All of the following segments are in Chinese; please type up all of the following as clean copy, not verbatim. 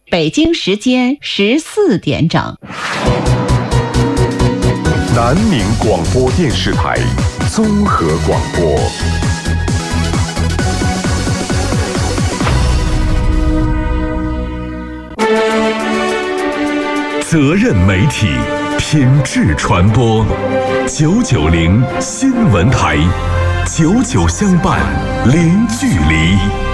北京时间14点整。 南宁广播电视台综合广播。责任媒体，品质传播。990新闻台，99相伴，零距离。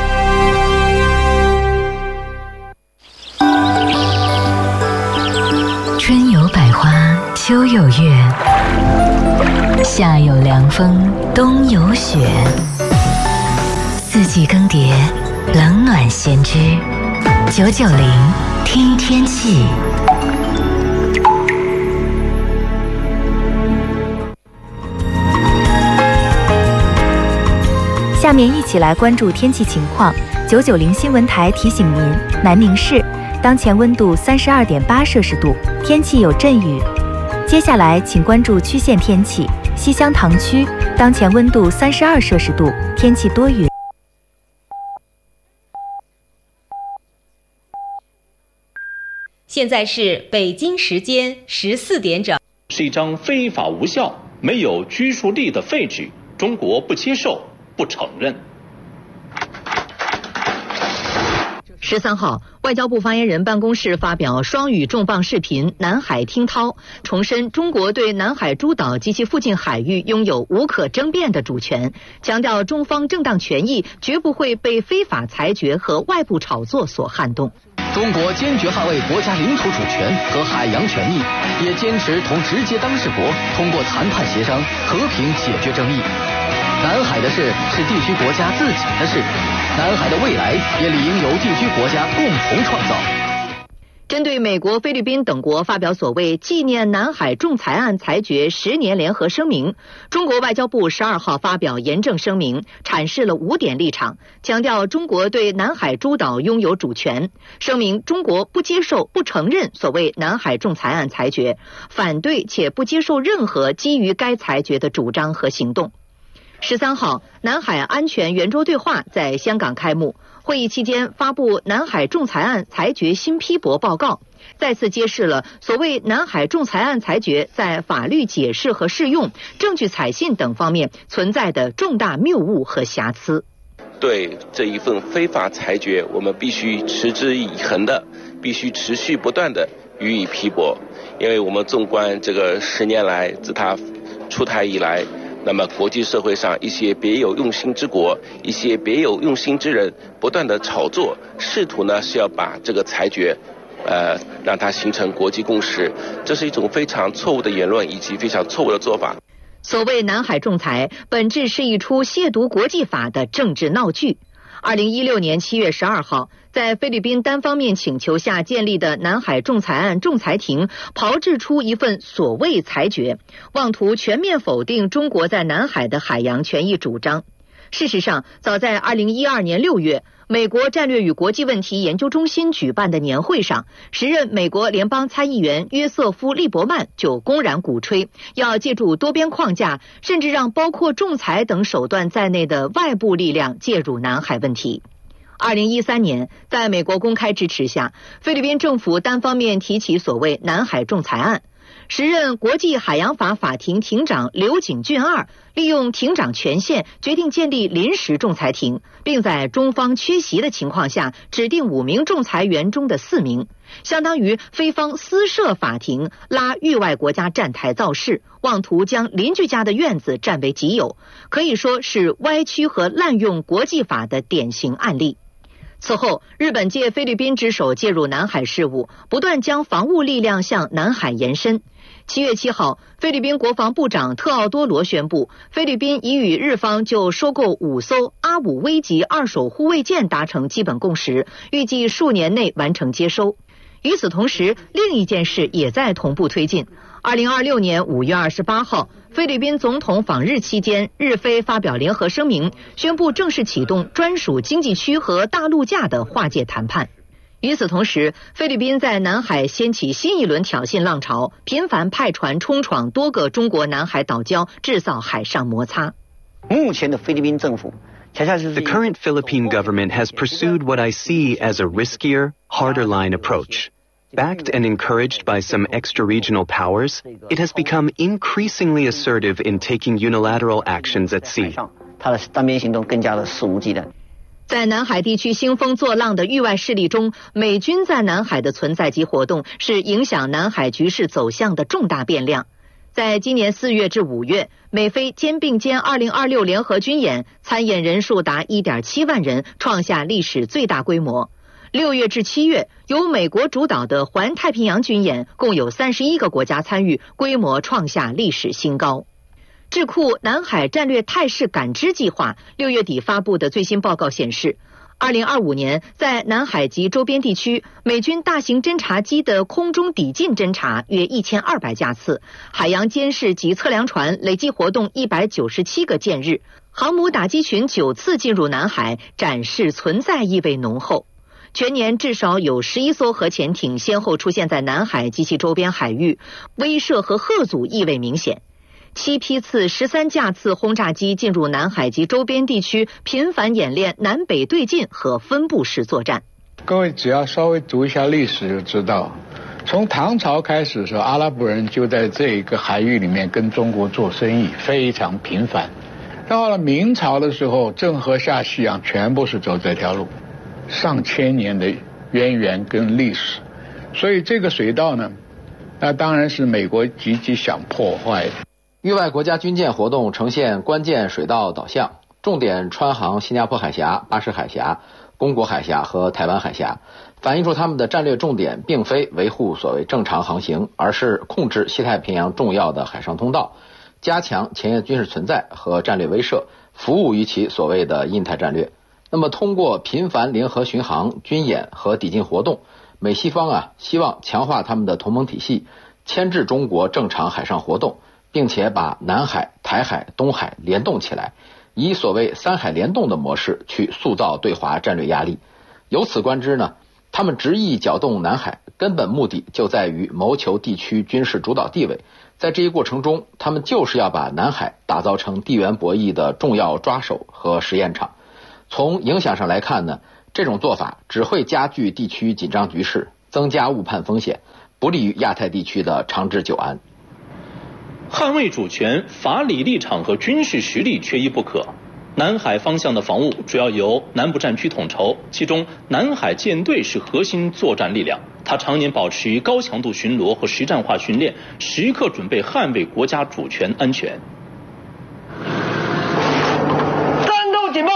春有百花，秋有月，夏有凉风，冬有雪。四季更迭，冷暖先知。990听天气。 下面一起来关注天气情况。990新闻台提醒您，南宁市当前温度32.8摄氏度，天气有阵雨。接下来请关注区县天气。西乡塘区当前温度32摄氏度，天气多云。 现在是北京时间14点整。 是一张非法无效、没有拘束力的废纸，中国不接受、不承认。 13号，外交部发言人办公室发表双语重磅视频南海听涛，重申中国对南海诸岛及其附近海域拥有无可争辩的主权，强调中方正当权益绝不会被非法裁决和外部炒作所撼动。 中国坚决捍卫国家领土主权和海洋权益，也坚持同直接当事国通过谈判协商和平解决争议。南海的事是地区国家自己的事，南海的未来也理应由地区国家共同创造。 针对美国、菲律宾等国发表所谓纪念南海仲裁案裁决10年联合声明，中国外交部12号发表严正声明，阐释了5点立场，强调中国对南海诸岛拥有主权。声明中国不接受、不承认所谓南海仲裁案裁决，反对且不接受任何基于该裁决的主张和行动。13号，南海安全圆桌对话在香港开幕。会议期间发布南海仲裁案裁决新批驳报告，再次揭示了所谓南海仲裁案裁决在法律解释和适用、证据采信等方面存在的重大谬误和瑕疵。 对这一份非法裁决，我们必须持之以恒的，必须持续不断的予以批驳，因为我们纵观这个10年来，自它出台以来，那么国际社会上一些别有用心之国，一些别有用心之人不断的炒作，试图呢是要把这个裁决让它形成国际共识，这是一种非常错误的言论以及非常错误的做法。 所谓南海仲裁本质是一出亵渎国际法的政治闹剧。2016年7月12号，在菲律宾单方面请求下建立的南海仲裁案仲裁庭炮制出一份所谓裁决，妄图全面否定中国在南海的海洋权益主张。事实上，早在2012年6月，美国战略与国际问题研究中心举办的年会上，时任美国联邦参议员约瑟夫·利伯曼就公然鼓吹要借助多边框架，甚至让包括仲裁等手段在内的外部力量介入南海问题。2013年，在美国公开支持下，菲律宾政府单方面提起所谓南海仲裁案。时任国际海洋法法庭庭长刘景俊2利用庭长权限决定建立临时仲裁庭，并在中方缺席的情况下指定5名仲裁员中的4名，相当于菲方私设法庭，拉域外国家站台造势，妄图将邻居家的院子占为己有，可以说是歪曲和滥用国际法的典型案例。此后，日本借菲律宾之手介入南海事务，不断将防务力量向南海延伸。7月7号，菲律宾国防部长特奥多罗宣布，菲律宾已与日方就收购5艘阿武威级2手护卫舰达成基本共识，预计数年内完成接收。与此同时，另一件事也在同步推进。2026年5月28号，菲律宾总统访日期间，日菲发表联合声明，宣布正式启动专属经济区和大陆架的划界谈判。与此同时，菲律宾在南海掀起新一轮挑衅浪潮，频繁派船冲闯多个中国南海岛礁，制造海上摩擦。 目前的菲律宾政府 The current Philippine government has pursued what I see as a riskier, harder line approach. Backed and encouraged by some extra-regional powers, it has become increasingly assertive in taking unilateral actions at sea. 它的单边行动更加的肆无忌惮。 在南海地区兴风作浪的域外势力中，美军在南海的存在及活动是影响南海局势走向的重大变量。在今年4月至5月，美菲肩并肩2026联合军演，参演人数达 1.7 万人，创下历史最大规模。6月至7月，由美国主导的环太平洋军演，共有31个国家参与，规模创下历史新高。智库南海战略态势感知计划6月底发布的最新报告显示，2025年在南海及周边地区，美军大型侦察机的空中抵近侦察约1200架次，海洋监视及测量船累计活动197个舰日，航母打击群9次进入南海，展示存在意味浓厚。全年至少有11艘核潜艇先后出现在南海及其周边海域，威慑和吓阻意味明显。7批次13架次轰炸机进入南海及周边地区，频繁演练南北对进和分布式作战。 各位只要稍微读一下历史就知道，从唐朝开始的时候，阿拉伯人就在这一个海域里面跟中国做生意，非常频繁。到了明朝的时候，郑和下西洋全部是走这条路，上千年的渊源跟历史，所以这个水道呢，那当然是美国积极想破坏的。 域外国家军舰活动呈现关键水道导向，重点穿航新加坡海峡、巴士海峡、公国海峡和台湾海峡，反映出他们的战略重点并非维护所谓正常航行，而是控制西太平洋重要的海上通道，加强前沿军事存在和战略威慑，服务于其所谓的印太战略。那么通过频繁联合巡航、军演和抵近活动，美西方希望强化他们的同盟体系，牵制中国正常海上活动，并且把南海、台海、东海联动起来，以所谓三海联动的模式去塑造对华战略压力。由此观之呢，他们执意搅动南海，根本目的就在于谋求地区军事主导地位。在这一过程中，他们就是要把南海打造成地缘博弈的重要抓手和实验场。从影响上来看呢，这种做法只会加剧地区紧张局势，增加误判风险，不利于亚太地区的长治久安。 捍卫主权，法理立场和军事实力缺一不可。南海方向的防务主要由南部战区统筹，其中南海舰队是核心作战力量，它常年保持高强度巡逻和实战化训练，时刻准备捍卫国家主权安全。 战斗警报！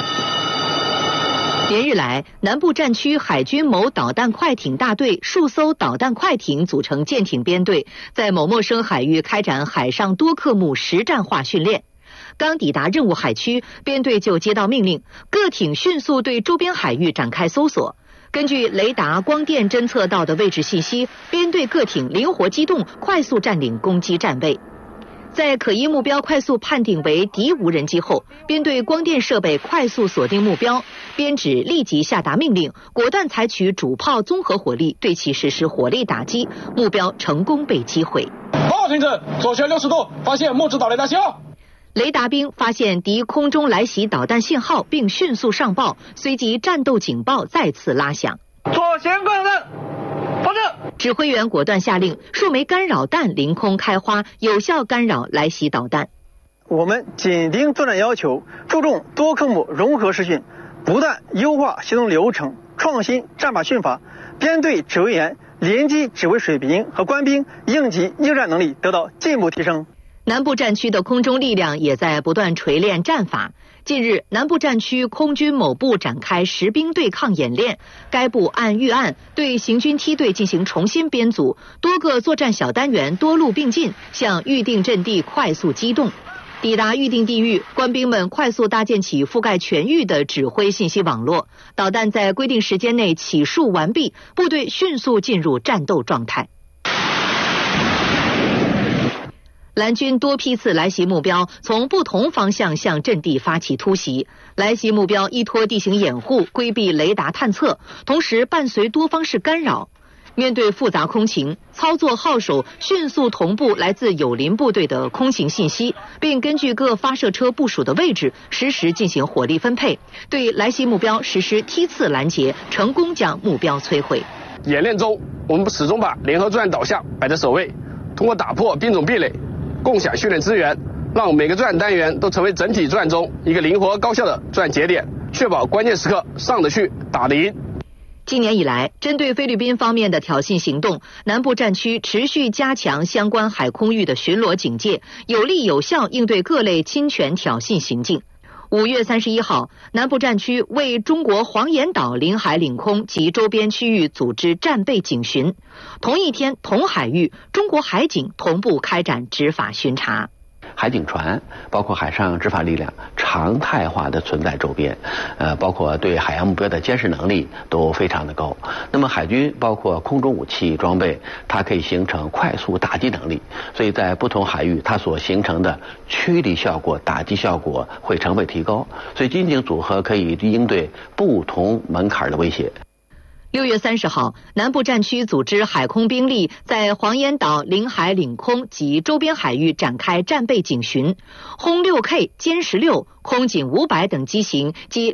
连日来，南部战区海军某导弹快艇大队数艘导弹快艇组成舰艇编队，在某陌生海域开展海上多科目实战化训练。刚抵达任务海区，编队就接到命令，各艇迅速对周边海域展开搜索。根据雷达、光电侦测到的位置信息，编队各艇灵活机动，快速占领攻击站位。在可疑目标快速判定为敌无人机后，编队光电设备快速锁定目标，编指立即下达命令，果断采取主炮综合火力对其实施火力打击，目标成功被击毁。 报告停止，左旋60度，发现木质导雷达信号。 雷达兵发现敌空中来袭导弹信号，并迅速上报，随即战斗警报再次拉响。 左舷观察站，发射！ 指挥员果断下令，数枚干扰弹凌空开花，有效干扰来袭导弹。 我们紧盯作战要求，注重多科目融合实训，不断优化行动流程，创新战法训法，编队指挥员、联机指挥水平和官兵应急应战能力得到进一步提升。 南部战区的空中力量也在不断锤炼战法。近日，南部战区空军某部展开实兵对抗演练，该部按预案对行军梯队进行重新编组，多个作战小单元多路并进，向预定阵地快速机动。抵达预定地域，官兵们快速搭建起覆盖全域的指挥信息网络，导弹在规定时间内起数完毕，部队迅速进入战斗状态。蓝军多批次来袭目标，从不同方向向阵地发起突袭。来袭目标依托地形掩护，规避雷达探测，同时伴随多方式干扰。 面对复杂空情，操作号手迅速同步来自友邻部队的空情信息，并根据各发射车部署的位置，实时进行火力分配，对来袭目标实施梯次拦截，成功将目标摧毁。 演练中，我们始终把联合作战导向摆在首位，通过打破兵种壁垒，共享训练资源，让每个作战单元都成为整体作战中一个灵活高效的作战节点，确保关键时刻上得去，打得赢。 今年以来，针对菲律宾方面的挑衅行动，南部战区持续加强相关海空域的巡逻警戒，有力有效应对各类侵权挑衅行径。5月31号，南部战区为中国黄岩岛领海领空及周边区域组织战备警巡。同一天，同海域，中国海警同步开展执法巡查。 海警船包括海上执法力量常态化的存在周边，包括对海洋目标的监视能力都非常的高。那么海军包括空中武器装备，它可以形成快速打击能力，所以在不同海域它所形成的驱离效果、打击效果会成倍提高，所以军警组合可以应对不同门槛的威胁。 6月30号，南部战区组织海空兵力在黄岩岛领海领空及周边海域展开战备警巡，轰 6K、歼16、空警500等机型及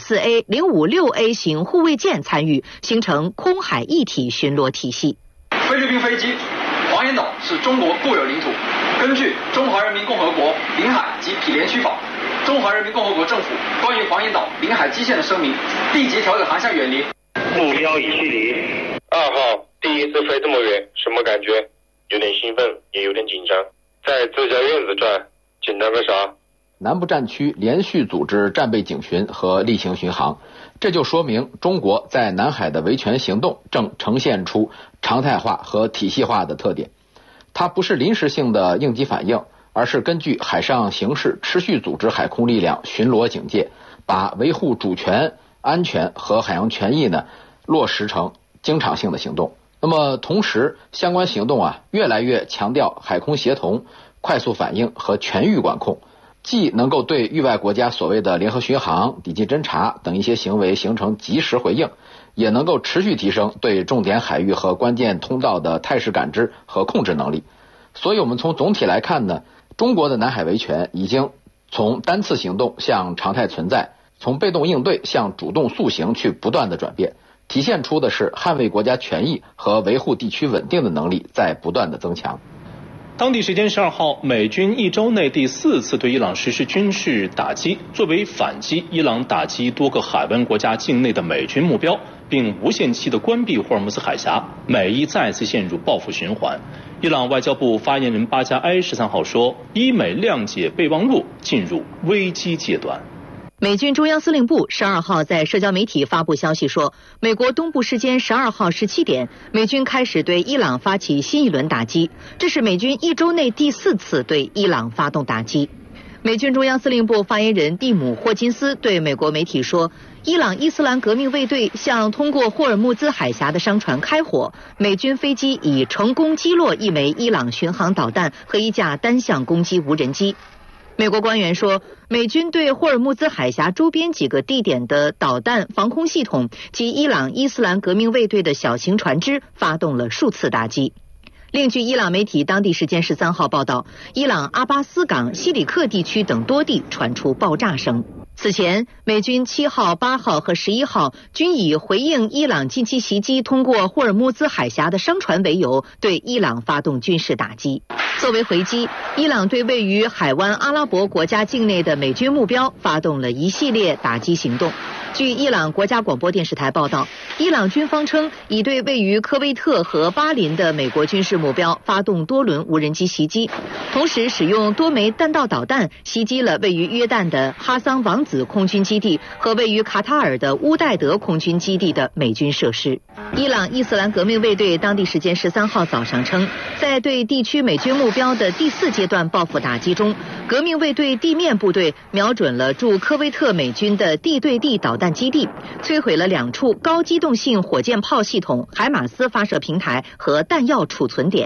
054A、056A 型护卫舰参与，形成空海一体巡逻体系。 菲律宾飞机，黄岩岛是中国固有领土。根据《中华人民共和国领海及毗连区法》、《中华人民共和国政府关于黄岩岛领海基线的声明》，立即调整航向远离。 目标已距离。2号，第一次飞这么远，什么感觉？有点兴奋，也有点紧张。在自家院子转，紧张个啥？ 南部战区连续组织战备警巡和例行巡航，这就说明中国在南海的维权行动正呈现出常态化和体系化的特点。它不是临时性的应急反应，而是根据海上形势持续组织海空力量巡逻警戒，把维护主权、安全和海洋权益呢落实成经常性的行动。那么同时，相关行动越来越强调海空协同、快速反应和全域管控，既能够对域外国家所谓的联合巡航、抵近侦察等一些行为形成及时回应，也能够持续提升对重点海域和关键通道的态势感知和控制能力。所以我们从总体来看呢，中国的南海维权已经从单次行动向常态存在，从被动应对向主动速行去不断的转变，体现出的是捍卫国家权益和维护地区稳定的能力在不断的增强。 当地时间12号，美军一周内第4次对伊朗实施军事打击。作为反击，伊朗打击多个海湾国家境内的美军目标，并无限期的关闭霍尔木兹海峡，美伊再次陷入报复循环。伊朗外交部发言人巴加埃13号说，伊美谅解备忘录进入危机阶段。 美军中央司令部12号在社交媒体发布消息说，美国东部时间12号17点，美军开始对伊朗发起新一轮打击，这是美军一周内第4次对伊朗发动打击。美军中央司令部发言人蒂姆·霍金斯对美国媒体说，伊朗伊斯兰革命卫队向通过霍尔木兹海峡的商船开火，美军飞机已成功击落1枚伊朗巡航导弹和1架单向攻击无人机。美国官员说，美军对霍尔木兹海峡周边几个地点的导弹防空系统及伊朗伊斯兰革命卫队的小型船只发动了数次打击。另据伊朗媒体当地时间13号报道，伊朗阿巴斯港、西里克地区等多地传出爆炸声。此前，美军7号、8号和11号均以回应伊朗近期袭击通过霍尔木兹海峡的商船为由，对伊朗发动军事打击。作为回击，伊朗对位于海湾阿拉伯国家境内的美军目标发动了一系列打击行动。据伊朗国家广播电视台报道，伊朗军方称已对位于科威特和巴林的美国军事目标发动多轮无人机袭击，同时使用多枚弹道导弹袭击了位于约旦的哈桑王子空军基地和位于卡塔尔的乌代德空军基地的美军设施。伊朗伊斯兰革命卫队当地时间13号早上称，在对地区美军目标的第4阶段报复打击中，革命卫队地面部队瞄准了驻科威特美军的地对地导弹基地，摧毁了2处高机动性火箭炮系统、海马斯发射平台和弹药储存点。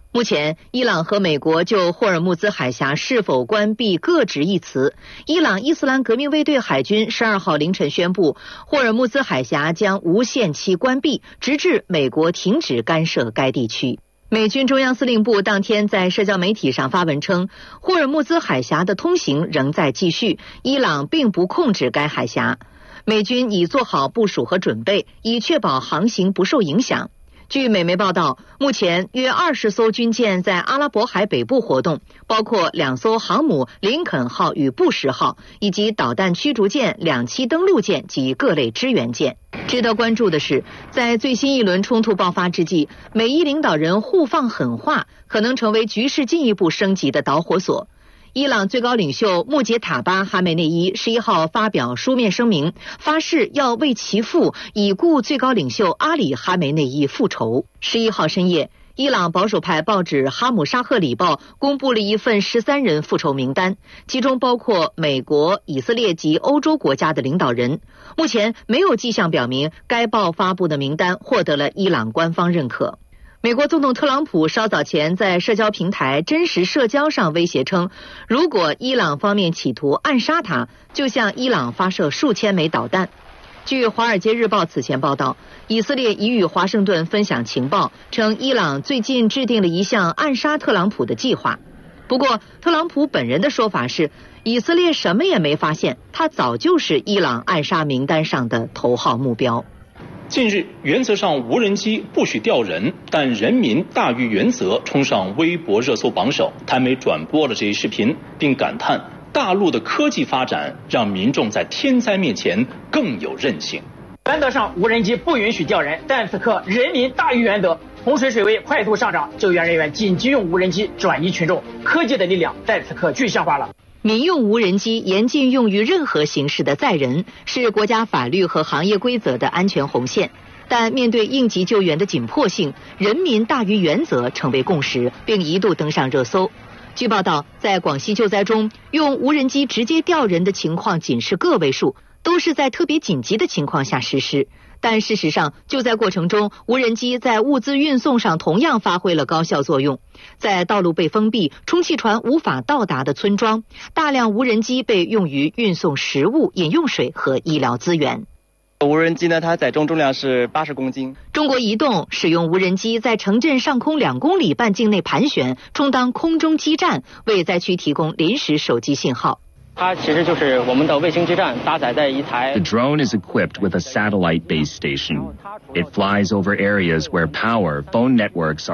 目前，伊朗和美国就霍尔木兹海峡是否关闭各执一词。伊朗伊斯兰革命卫队海军12号凌晨宣布，霍尔木兹海峡将无限期关闭，直至美国停止干涉该地区。美军中央司令部当天在社交媒体上发文称，霍尔木兹海峡的通行仍在继续，伊朗并不控制该海峡。美军已做好部署和准备，以确保航行不受影响。据美媒报道，目前约20艘军舰在阿拉伯海北部活动，包括2艘航母林肯号与布什号，以及导弹驱逐舰、2栖登陆舰及各类支援舰。值得关注的是，在最新一轮冲突爆发之际，美伊领导人互放狠话，可能成为局势进一步升级的导火索。伊朗最高领袖穆杰塔巴·哈梅内伊11号发表书面声明，发誓要为其父已故最高领袖阿里·哈梅内伊复仇。11号深夜，伊朗保守派报纸《哈姆沙赫里报》公布了一份13人复仇名单，其中包括美国、以色列及欧洲国家的领导人。目前没有迹象表明该报发布的名单获得了伊朗官方认可。美国总统特朗普稍早前在社交平台真实社交上威胁称，如果伊朗方面企图暗杀他，就向伊朗发射数千枚导弹。据《华尔街日报》此前报道，以色列已与华盛顿分享情报，称伊朗最近制定了一项暗杀特朗普的计划。不过，特朗普本人的说法是，以色列什么也没发现，他早就是伊朗暗杀名单上的头号目标。 近日，原则上无人机不许调人，但人民大于原则冲上微博热搜榜首。台媒转播了这一视频，并感叹大陆的科技发展让民众在天灾面前更有韧性。 原则上无人机不允许调人，但此刻人民大于原则，洪水水位快速上涨，救援人员紧急用无人机转移群众，科技的力量在此刻具象化了。 民用无人机严禁用于任何形式的载人，是国家法律和行业规则的安全红线。但面对应急救援的紧迫性，人民大于原则成为共识，并一度登上热搜。据报道，在广西救灾中，用无人机直接调人的情况仅是个位数，都是在特别紧急的情况下实施。但事实上，救灾过程中，无人机在物资运送上同样发挥了高效作用。在道路被封闭、充气船无法到达的村庄，大量无人机被用于运送食物、饮用水和医疗资源。 无人机呢，它载重重量是80公斤。 中国移动使用无人机在城镇上空2公里半径内盘旋，充当空中基站，为灾区提供临时手机信号。 它其实就是我们的卫星基站，搭载在一台。 The drone is equipped with a satellite base station. It flies over areas where power, phone networks